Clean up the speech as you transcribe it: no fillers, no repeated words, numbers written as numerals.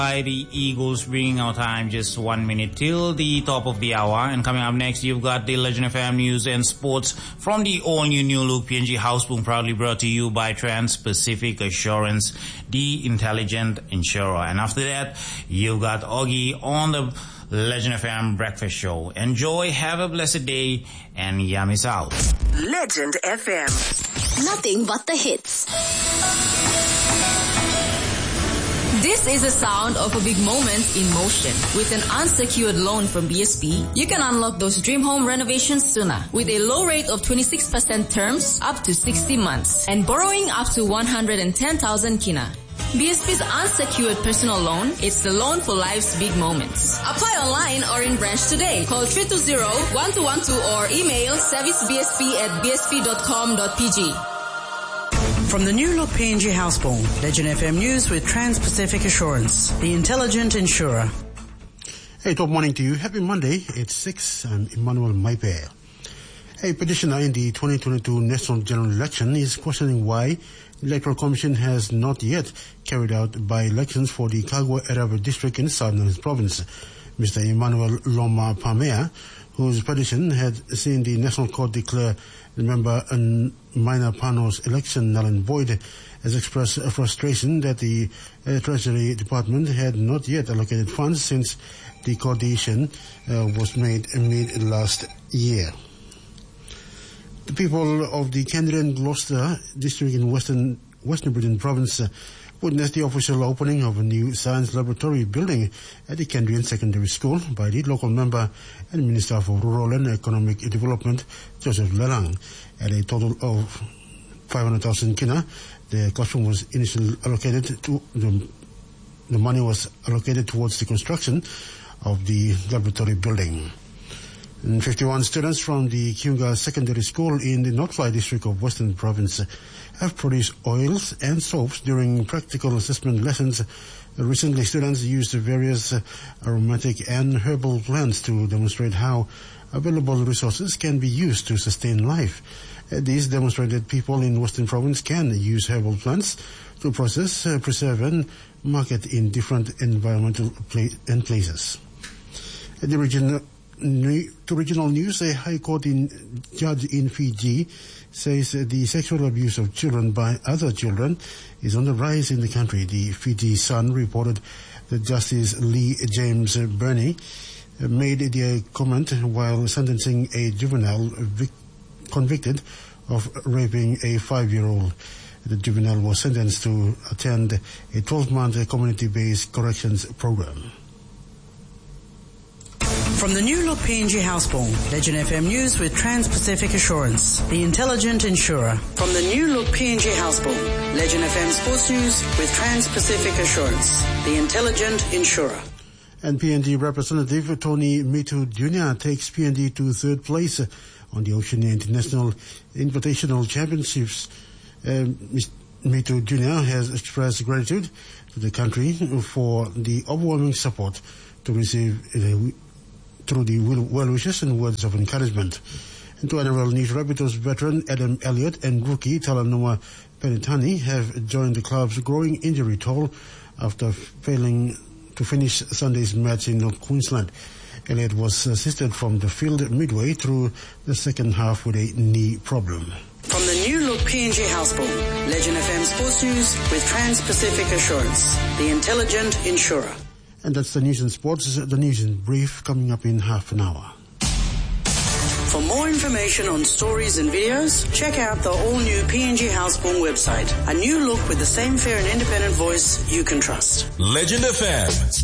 By the Eagles, bringing our time just 1 minute till the top of the hour. And coming up next, you've got the Legend FM news and sports from the all-new New Look PNG Houseboom, proudly brought to you by Trans-Pacific Assurance, the intelligent insurer. And after that, you've got Augie on the Legend FM Breakfast Show. Enjoy, have a blessed day, and yummies out. Legend FM. Nothing but the hits. This is the sound of a big moment in motion. With an unsecured loan from BSP, you can unlock those dream home renovations sooner with a low rate of 26% terms up to 60 months and borrowing up to 110,000 kina. BSP's unsecured personal loan, it's the loan for life's big moments. Apply online or in branch today. Call 320-1212 or email servicebsp@bsp.com.pg. From the New Look PNG Houseboom, Legend FM News with Trans-Pacific Assurance, the intelligent insurer. Hey, top morning to you. Happy Monday. It's 6. I'm Emmanuel Maipe. A petitioner in the 2022 National General Election is questioning why the Electoral Commission has not yet carried out by-elections for the Kagwa-Erawa district in Southern Province. Mr. Emmanuel Loma Pamea, whose petition had seen the National Court declare the member Minor Pano's election null and void, has expressed a frustration that the Treasury Department had not yet allocated funds since the court decision was made mid last year. The people of the Kandrian Gloucester district in Western Brisbane Province witnessed the official opening of a new science laboratory building at the Kandrian Secondary School by the local member and Minister for Rural and Economic Development, Joseph Lelang. At a total of 500,000 kina, the classroom was initially allocated to the money was allocated towards the construction of the laboratory building. And 51 students from the Kiunga Secondary School in the Northfly district of Western Province have produced oils and soaps during practical assessment lessons. Recently, students used various aromatic and herbal plants to demonstrate how available resources can be used to sustain life. These demonstrated people in Western Province can use herbal plants to process, preserve and market in different environmental places. The regional news, a High Court judge in Fiji says the sexual abuse of children by other children is on the rise in the country. The Fiji Sun reported that Justice Lee James Burney made the comment while sentencing a juvenile convicted of raping a 5-year-old. The juvenile was sentenced to attend a 12-month community-based corrections program. From the New Look PNG Houseboom, Legend FM News with Trans-Pacific Assurance, the intelligent insurer. From the New Look PNG Houseboom, Legend FM Sports News with Trans-Pacific Assurance, the intelligent insurer. And PNG representative Tony Mitu Jr. takes PNG to third place on the Oceania International Invitational Championships. Mitu Jr. has expressed gratitude to the country for the overwhelming support to receive through the well wishes and words of encouragement. And to NRL News, Rabbitohs veteran Adam Elliott and rookie Talanoa Penitani have joined the club's growing injury toll after failing to finish Sunday's match in North Queensland. Elliott was assisted from the field midway through the second half with a knee problem. From the New Look PNG Houseboom, Legend FM Sports News with Trans-Pacific Assurance, the intelligent insurer. And that's the news and sports. The news in brief coming up in half an hour. For more information on stories and videos, check out the all-new PNG Houseboom website. A new look with the same fair and independent voice you can trust. Legend FM.